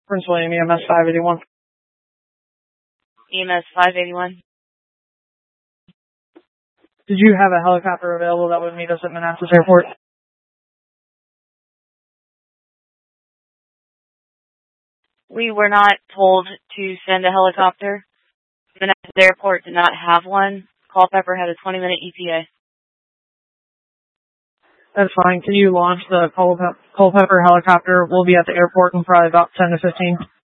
Prince William, EMS 581. EMS 581. Did you have a helicopter available that would meet us at Manassas Airport? We were not told to send a helicopter. Manassas Airport did not have one. Culpeper had a 20-minute ETA. That's fine. Can you launch the Culpeper helicopter? We'll be at the airport in probably about 10 to 15.